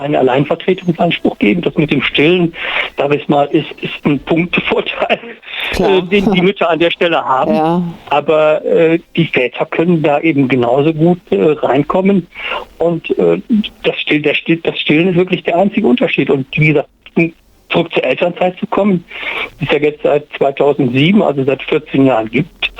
einen Alleinvertretungsanspruch geben. Das mit dem Stillen, sage ich mal, ist ein Punktevorteil, den die Mütter an der Stelle haben. Ja. Aber die Väter können da eben genauso gut reinkommen. Und das Stillen ist wirklich der einzige Unterschied. Und wie gesagt, zurück zur Elternzeit zu kommen, die es ja jetzt seit 2007, also seit 14 Jahren gibt.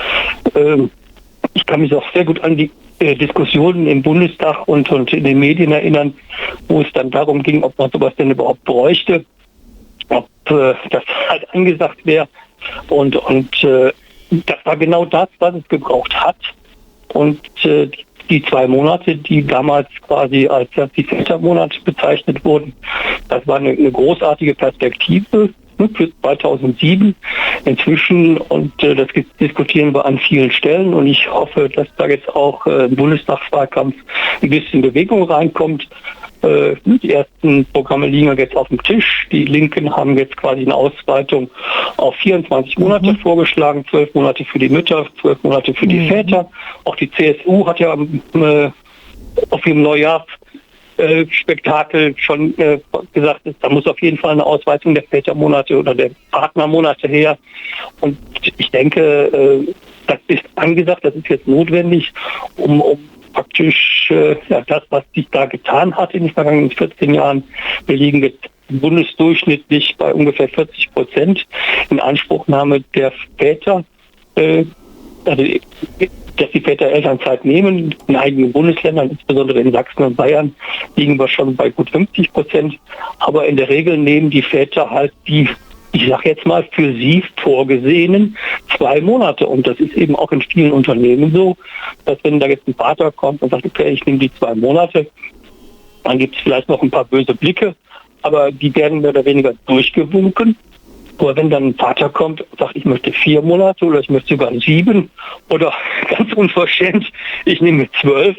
Ich kann mich auch sehr gut an die Diskussionen im Bundestag und in den Medien erinnern, wo es dann darum ging, ob man sowas denn überhaupt bräuchte, ob das halt angesagt wäre. Und das war genau das, was es gebraucht hat. Und die 2 Monate, die damals quasi als die Vätermonate bezeichnet wurden, das war eine großartige Perspektive für 2007 inzwischen, und das diskutieren wir an vielen Stellen, und ich hoffe, dass da jetzt auch im Bundestagswahlkampf ein bisschen Bewegung reinkommt. Die ersten Programme liegen jetzt auf dem Tisch. Die Linken haben jetzt quasi eine Ausweitung auf 24 Monate vorgeschlagen, 12 Monate für die Mütter, 12 Monate für die Väter. Auch die CSU hat ja auf ihrem Neujahrspektakel schon gesagt, da muss auf jeden Fall eine Ausweitung der Vätermonate oder der Partnermonate her. Und ich denke, das ist angesagt, das ist jetzt notwendig, um praktisch das, was sich da getan hat in den vergangenen 14 Jahren. Wir liegen jetzt bundesdurchschnittlich bei ungefähr 40% in Anspruchnahme der Väter, also dass die Väter Elternzeit nehmen. In einigen Bundesländern, insbesondere in Sachsen und Bayern, liegen wir schon bei gut 50%. Aber in der Regel nehmen die Väter halt die, ich sage jetzt mal, für sie vorgesehenen 2 Monate. Und das ist eben auch in vielen Unternehmen so, dass wenn da jetzt ein Vater kommt und sagt, okay, ich nehme die 2 Monate, dann gibt es vielleicht noch ein paar böse Blicke, aber die werden mehr oder weniger durchgewunken. Aber wenn dann ein Vater kommt und sagt, ich möchte 4 Monate oder ich möchte sogar 7 oder ganz unverschämt, ich nehme 12,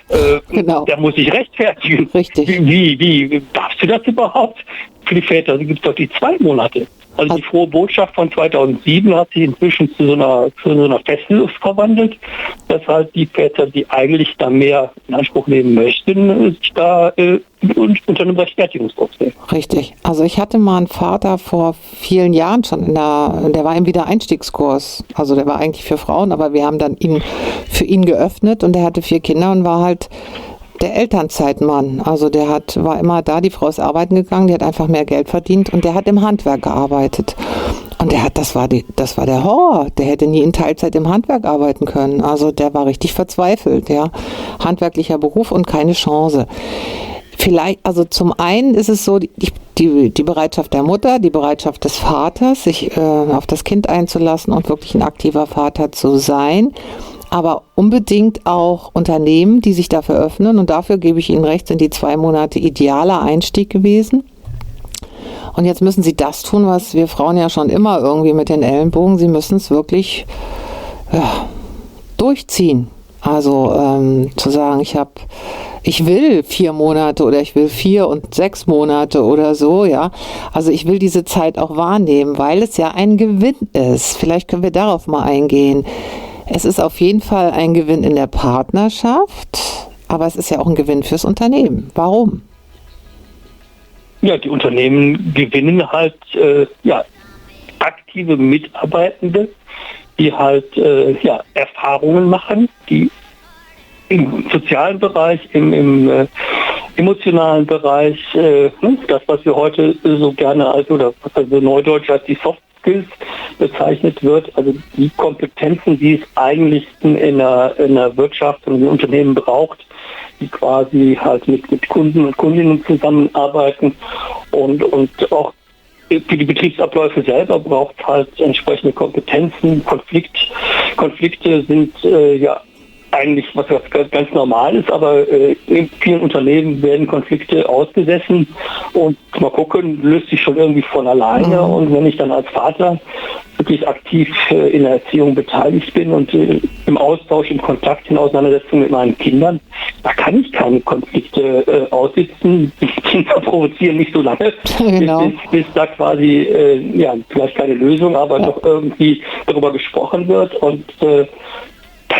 da muss ich rechtfertigen. Richtig. Wie darfst du das überhaupt? Für die Väter gibt es doch die 2 Monate. Also die frohe Botschaft von 2007 hat sich inzwischen zu so einer Festung verwandelt, dass halt die Väter, die eigentlich da mehr in Anspruch nehmen möchten, sich da unter einem Rechtfertigungsdruck sehen. Richtig. Also ich hatte mal einen Vater vor vielen Jahren schon der war im Wiedereinstiegskurs. Also der war eigentlich für Frauen, aber wir haben dann für ihn geöffnet, und der hatte 4 Kinder und war halt der Elternzeitmann. Also der war immer da, die Frau ist arbeiten gegangen, die hat einfach mehr Geld verdient, und der hat im Handwerk gearbeitet. Und das war der Horror. Der hätte nie in Teilzeit im Handwerk arbeiten können. Also der war richtig verzweifelt, ja. Handwerklicher Beruf und keine Chance. Vielleicht, also zum einen ist es so, die Bereitschaft der Mutter, die Bereitschaft des Vaters, sich auf das Kind einzulassen und wirklich ein aktiver Vater zu sein. Aber unbedingt auch Unternehmen, die sich dafür öffnen. Und dafür, gebe ich Ihnen recht, sind die 2 Monate idealer Einstieg gewesen. Und jetzt müssen Sie das tun, was wir Frauen ja schon immer irgendwie mit den Ellenbogen, Sie müssen es wirklich durchziehen. Also zu sagen, ich will 4 Monate oder ich will 4 und 6 Monate oder so, ja. Also ich will diese Zeit auch wahrnehmen, weil es ja ein Gewinn ist. Vielleicht können wir darauf mal eingehen. Es ist auf jeden Fall ein Gewinn in der Partnerschaft, aber es ist ja auch ein Gewinn fürs Unternehmen. Warum? Ja, die Unternehmen gewinnen halt aktive Mitarbeitende, die halt Erfahrungen machen, die im sozialen Bereich, im emotionalen Bereich, das, was wir heute so gerne was also neudeutsch als die Soft Skills bezeichnet wird, also die Kompetenzen, die es eigentlich in einer Wirtschaft und in Unternehmen braucht, die quasi halt mit Kunden und Kundinnen zusammenarbeiten, und auch für die Betriebsabläufe selber braucht es halt entsprechende Kompetenzen. Konflikte sind eigentlich was ganz normal ist, aber in vielen Unternehmen werden Konflikte ausgesessen, und mal gucken, löst sich schon irgendwie von alleine. Und wenn ich dann als Vater wirklich aktiv in der Erziehung beteiligt bin und im Austausch, im Kontakt, in Auseinandersetzung mit meinen Kindern, da kann ich keine Konflikte aussitzen. Die Kinder provozieren nicht so lange, genau, bis da quasi vielleicht keine Lösung, aber doch irgendwie darüber gesprochen wird. Und das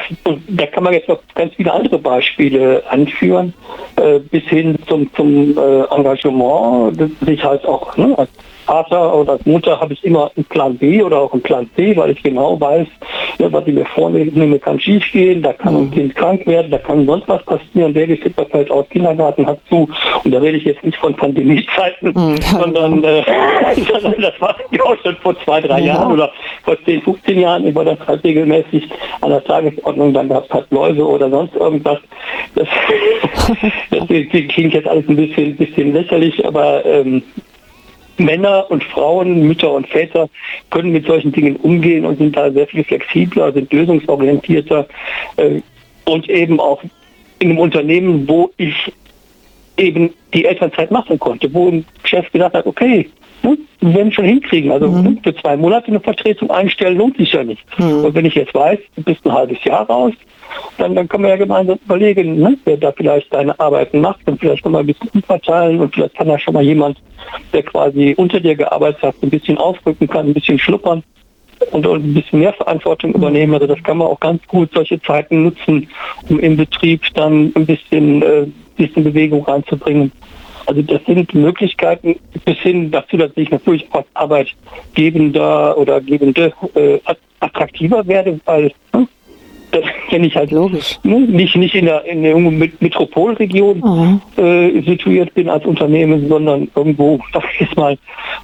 und da kann man jetzt noch ganz viele andere Beispiele anführen, bis hin zum Engagement, das ich halt auch, ne, als Vater oder als Mutter habe ich immer einen Plan B oder auch einen Plan C, weil ich genau weiß, ja, was ich mir vornehme, kann schief gehen, da kann ein Kind krank werden, da kann sonst was passieren, der Babysitter fällt aus, Kindergarten hat zu, und da rede ich jetzt nicht von Pandemiezeiten, sondern das war ja auch schon vor 2-3 Jahren oder vor 10-15 Jahren, ich war das halt regelmäßig an der Tagesordnung, dann gab es halt Läuse oder sonst irgendwas. Das klingt jetzt alles ein bisschen lächerlich, aber Männer und Frauen, Mütter und Väter können mit solchen Dingen umgehen und sind da sehr viel flexibler, sind lösungsorientierter und eben auch in einem Unternehmen, wo ich eben die Elternzeit machen konnte, wo ein Chef gesagt hat, okay, wir werden schon hinkriegen, also für 2 Monate eine Vertretung einstellen lohnt sich ja nicht. Und wenn ich jetzt weiß, du bist ein halbes Jahr raus, dann können wir ja gemeinsam überlegen, ne, wer da vielleicht seine Arbeiten macht und vielleicht kann man ein bisschen umverteilen und vielleicht kann da schon mal jemand, der quasi unter dir gearbeitet hat, ein bisschen aufrücken kann, ein bisschen schnuppern und ein bisschen mehr Verantwortung übernehmen. Also das kann man auch ganz gut solche Zeiten nutzen, um im Betrieb dann ein bisschen Bewegung reinzubringen. Also das sind Möglichkeiten bis hin dazu, dass ich natürlich als Arbeitgebender oder Gebende attraktiver werde, weil wenn ich halt nicht in der Metropolregion situiert bin als Unternehmen, sondern irgendwo, sag ich jetzt mal,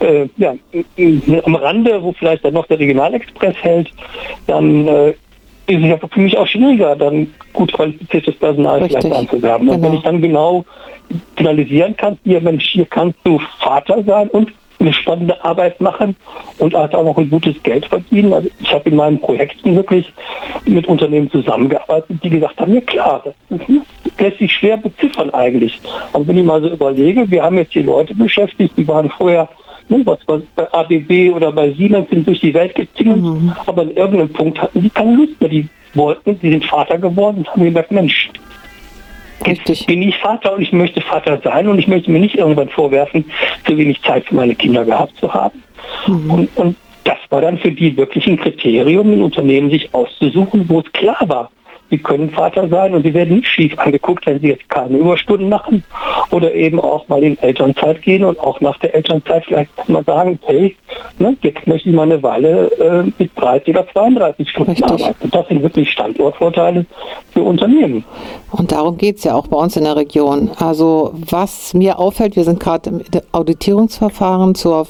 am Rande, wo vielleicht dann noch der Regionalexpress hält, dann ist es ja für mich auch schwieriger, dann gut qualifiziertes Personal vielleicht anzuwerben. Und wenn ich dann genau finalisieren kann, hier Mensch, hier kannst du Vater sein und eine spannende Arbeit machen und halt auch noch ein gutes Geld verdienen. Also ich habe in meinen Projekten wirklich mit Unternehmen zusammengearbeitet, die gesagt haben, ja klar, das lässt sich schwer beziffern eigentlich. Aber wenn ich mal so überlege, wir haben jetzt hier Leute beschäftigt, die waren vorher bei ABB oder bei Siemens, sind durch die Welt getingelt, aber an irgendeinem Punkt hatten die keine Lust mehr. Die sind Vater geworden und haben gesagt, Mensch, jetzt bin ich Vater und ich möchte Vater sein und ich möchte mir nicht irgendwann vorwerfen, zu wenig Zeit für meine Kinder gehabt zu haben. Und das war dann für die wirklich ein Kriterium, ein Unternehmen sich auszusuchen, wo es klar war, sie können Vater sein und sie werden nicht schief angeguckt, wenn sie jetzt keine Überstunden machen oder eben auch mal in Elternzeit gehen und auch nach der Elternzeit vielleicht mal sagen, hey, ne, jetzt möchte ich mal eine Weile mit 30 oder 32 Stunden arbeiten. Und das sind wirklich Standortvorteile für Unternehmen. Und darum geht es ja auch bei uns in der Region. Also was mir auffällt, wir sind gerade im Auditierungsverfahren zum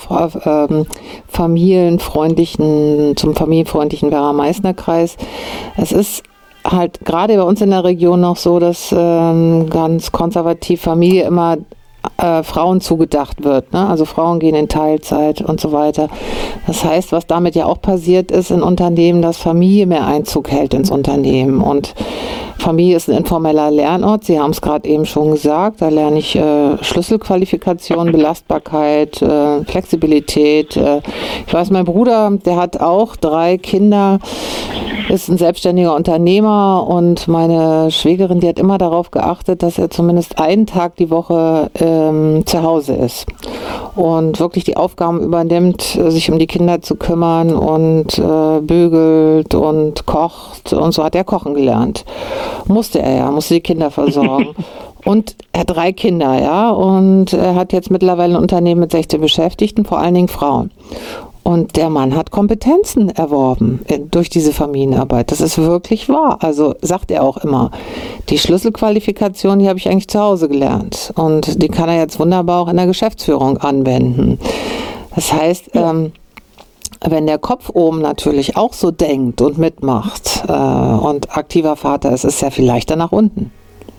familienfreundlichen Werra-Meißner-Kreis. Es ist halt gerade bei uns in der Region noch so, dass ganz konservativ Familie immer Frauen zugedacht wird. Ne? Also Frauen gehen in Teilzeit und so weiter. Das heißt, was damit ja auch passiert ist in Unternehmen, dass Familie mehr Einzug hält ins Unternehmen. Und Familie ist ein informeller Lernort. Sie haben es gerade eben schon gesagt. Da lerne ich Schlüsselqualifikation, Belastbarkeit, Flexibilität. Ich weiß, mein Bruder, der hat auch 3 Kinder, ist ein selbstständiger Unternehmer und meine Schwägerin, die hat immer darauf geachtet, dass er zumindest einen Tag die Woche zu Hause ist und wirklich die Aufgaben übernimmt, sich um die Kinder zu kümmern und bügelt und kocht und so hat er kochen gelernt. Musste die Kinder versorgen. Und er hat 3 Kinder, ja, und er hat jetzt mittlerweile ein Unternehmen mit 16 Beschäftigten, vor allen Dingen Frauen. Und der Mann hat Kompetenzen erworben durch diese Familienarbeit. Das ist wirklich wahr. Also sagt er auch immer, die Schlüsselqualifikation, die habe ich eigentlich zu Hause gelernt. Und die kann er jetzt wunderbar auch in der Geschäftsführung anwenden. Das heißt, wenn der Kopf oben natürlich auch so denkt und mitmacht und aktiver Vater ist, ist er viel leichter nach unten.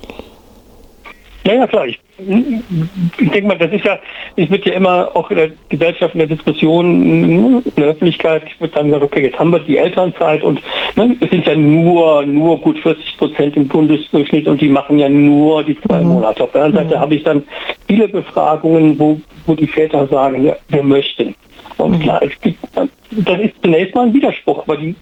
Ja, klar. Ich denke mal, es wird ja immer auch in der Gesellschaft, in der Diskussion, in der Öffentlichkeit, wird dann gesagt, okay, jetzt haben wir die Elternzeit und es sind ja nur gut 40% im Bundesdurchschnitt und die machen ja nur die 2 Monate. Auf der anderen Seite habe ich dann viele Befragungen, wo die Väter sagen, ja, wir möchten. Und klar, das ist zunächst mal ein Widerspruch, aber die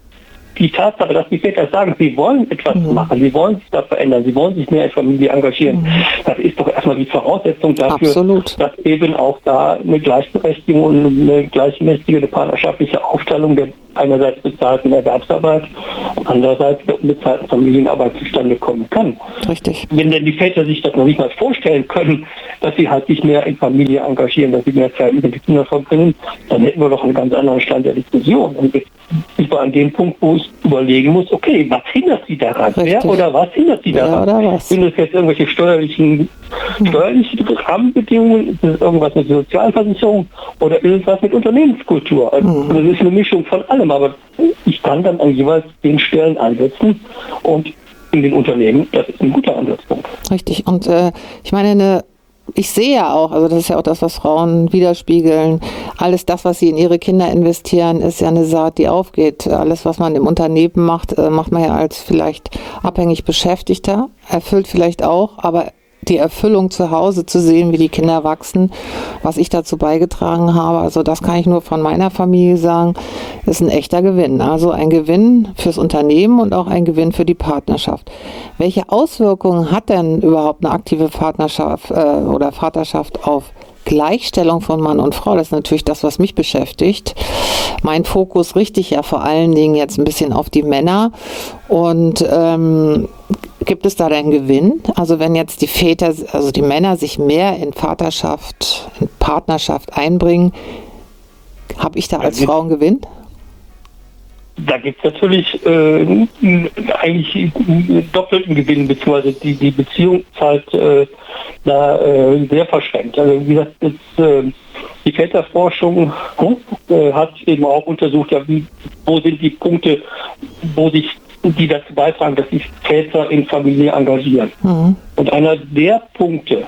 Tatsache, dass die Väter sagen, sie wollen etwas machen, sie wollen sich da verändern, sie wollen sich mehr in Familie engagieren, Das ist doch erstmal die Voraussetzung dafür, Absolut. dass eben auch da eine Gleichberechtigung und eine gleichmäßige, eine partnerschaftliche Aufteilung der einerseits bezahlten Erwerbsarbeit und andererseits der unbezahlten Familienarbeit zustande kommen kann. Richtig. Wenn denn die Väter sich das noch nicht mal vorstellen können, dass sie halt sich mehr in Familie engagieren, dass sie mehr Zeit mit den Kindern verbringen, dann hätten wir doch einen ganz anderen Stand der Diskussion. Und jetzt sind wir an dem Punkt, wo ich überlegen muss, okay, was hindert sie daran? Richtig. Wer oder was hindert sie daran? Wer oder was? Sind es jetzt irgendwelche steuerliche Rahmenbedingungen? Ist es irgendwas mit Sozialversicherung? Oder ist es was mit Unternehmenskultur? Also das ist eine Mischung von allem, aber ich kann dann an jeweils den Stellen ansetzen und in den Unternehmen, das ist ein guter Ansatzpunkt. Richtig. Und ich meine, ich sehe ja auch, also das ist ja auch das, was Frauen widerspiegeln, alles das, was sie in ihre Kinder investieren, ist ja eine Saat, die aufgeht. Alles, was man im Unternehmen macht, macht man ja als vielleicht abhängig Beschäftigter, erfüllt vielleicht auch, aber die Erfüllung zu Hause zu sehen, wie die Kinder wachsen, was ich dazu beigetragen habe, also das kann ich nur von meiner Familie sagen, ist ein echter Gewinn. Also ein Gewinn fürs Unternehmen und auch ein Gewinn für die Partnerschaft. Welche Auswirkungen hat denn überhaupt eine aktive Partnerschaft oder Vaterschaft auf Gleichstellung von Mann und Frau? Das ist natürlich das, was mich beschäftigt. Mein Fokus richte ich ja vor allen Dingen jetzt ein bisschen auf die Männer. Und gibt es da einen Gewinn? Also wenn jetzt die Väter, also die Männer sich mehr in Vaterschaft, in Partnerschaft einbringen, habe ich da als Frau einen Gewinn? Da gibt es natürlich eigentlich einen doppelten Gewinn, beziehungsweise die Beziehung ist halt sehr verschränkt. Also wie gesagt, die Väterforschung hat eben auch untersucht, ja, wo sind die Punkte, die dazu beitragen, dass sich Väter in Familie engagieren. Mhm. Und einer der Punkte,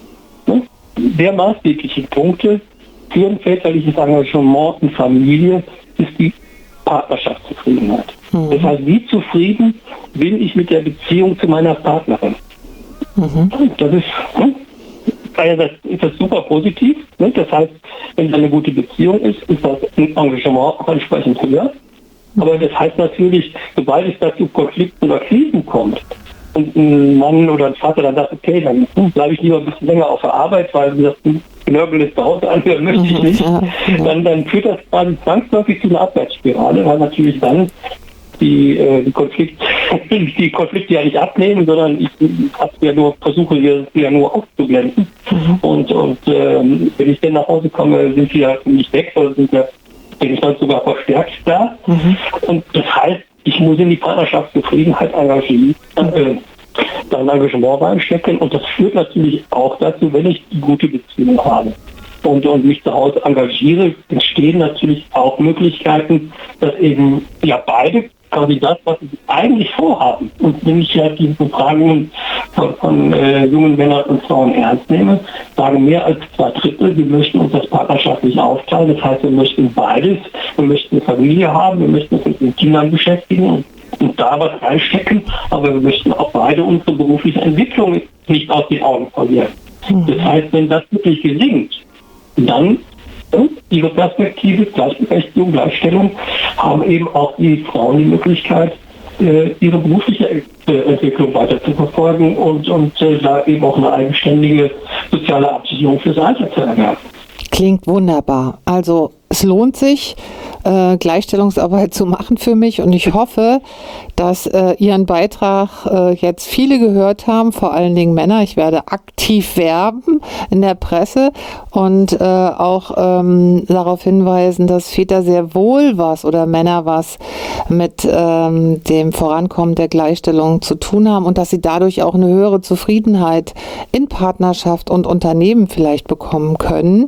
der maßgeblichen Punkte für ein väterliches Engagement in Familie ist die Partnerschaftszufriedenheit. Mhm. Das heißt, wie zufrieden bin ich mit der Beziehung zu meiner Partnerin? Mhm. Das ist, einerseits ist das super positiv. Das heißt, wenn es eine gute Beziehung ist das Engagement auch entsprechend höher. Aber das heißt natürlich, sobald es dazu Konflikten oder Krisen kommt und ein Mann oder ein Vater dann sagt, okay, dann bleibe ich lieber ein bisschen länger auf der Arbeit, weil das Knörgel ist zu Hause anhören möchte ich nicht, ja, genau. dann führt das quasi zwangsläufig zu einer Abwärtsspirale, weil natürlich dann die Konflikte ja nicht abnehmen, sondern ich versuche ja nur aufzublenden. Mhm. Und wenn ich dann nach Hause komme, sind sie ja nicht weg, sondern bin ich dann sogar verstärkt da. Mhm. Und das heißt, ich muss in die Partnerschaftszufriedenheit engagieren, dann Engagement reinstecken. Und das führt natürlich auch dazu, wenn ich die gute Beziehung habe und mich zu Hause engagiere, entstehen natürlich auch Möglichkeiten, dass eben ja beide quasi das, was sie eigentlich vorhaben. Und wenn ich ja die Befragungen von jungen Männern und Frauen ernst nehme, sagen mehr als 2/3, wir möchten uns das partnerschaftlich aufteilen. Das heißt, wir möchten beides. Wir möchten eine Familie haben, wir möchten uns mit den Kindern beschäftigen und da was reinstecken, aber wir möchten auch beide unsere berufliche Entwicklung nicht aus den Augen verlieren. Mhm. Das heißt, wenn das wirklich gelingt, dann ihre Perspektive, Gleichberechtigung, Gleichstellung, haben eben auch die Frauen die Möglichkeit, ihre berufliche Entwicklung weiter zu verfolgen und da eben auch eine eigenständige soziale Absicherung fürs Alter zu erwerben. Klingt wunderbar. Also es lohnt sich, Gleichstellungsarbeit zu machen für mich und ich hoffe, dass Ihren Beitrag jetzt viele gehört haben, vor allen Dingen Männer. Ich werde aktiv werben in der Presse und auch darauf hinweisen, dass Väter sehr wohl was oder Männer was mit dem Vorankommen der Gleichstellung zu tun haben und dass sie dadurch auch eine höhere Zufriedenheit in Partnerschaft und Unternehmen vielleicht bekommen können.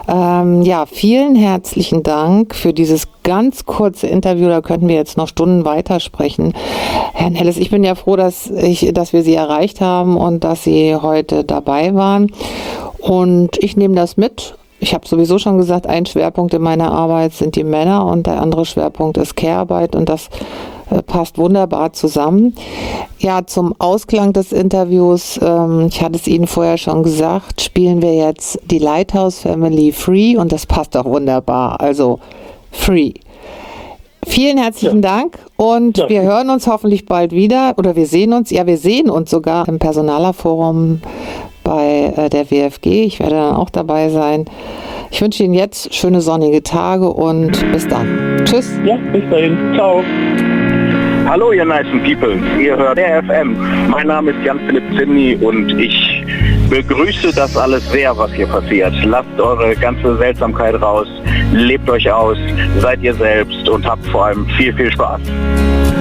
Ja, vielen herzlichen Dank für dieses ganz kurze Interview. Da könnten wir jetzt noch Stunden weitersprechen. Herr Nelles, ich bin ja froh, dass wir Sie erreicht haben und dass Sie heute dabei waren. Und ich nehme das mit. Ich habe sowieso schon gesagt, ein Schwerpunkt in meiner Arbeit sind die Männer und der andere Schwerpunkt ist Care-Arbeit und das passt wunderbar zusammen. Ja, zum Ausklang des Interviews, ich hatte es Ihnen vorher schon gesagt, spielen wir jetzt die Lighthouse Family Free und das passt auch wunderbar, also Free. Vielen herzlichen Dank und wir hören uns hoffentlich bald wieder oder wir sehen uns sogar im Personalerforum bei der WFG. Ich werde dann auch dabei sein. Ich wünsche Ihnen jetzt schöne sonnige Tage und bis dann. Tschüss. Ja, bis dahin. Ciao. Hallo ihr nice people, ihr hört RFM. Mein Name ist Jan-Philipp Zimny und ich begrüße das alles sehr, was hier passiert. Lasst eure ganze Seltsamkeit raus, lebt euch aus, seid ihr selbst und habt vor allem viel, viel Spaß.